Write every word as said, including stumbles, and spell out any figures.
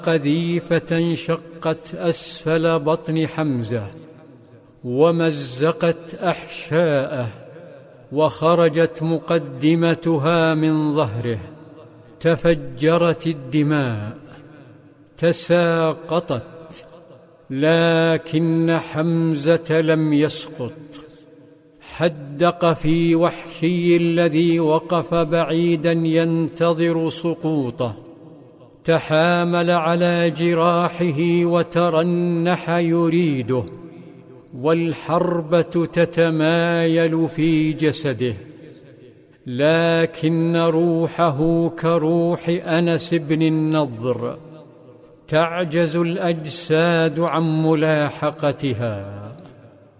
قذيفة شقت أسفل بطن حمزة ومزقت أحشاءه، وخرجت مقدمتها من ظهره. تفجرت الدماء، تساقطت، لكن حمزة لم يسقط. حدق في وحشي الذي وقف بعيدا ينتظر سقوطه، تحامل على جراحه وترنح يريده، والحربة تتمايل في جسده، لكن روحه كروح أنس بن النضر، تعجز الأجساد عن ملاحقتها.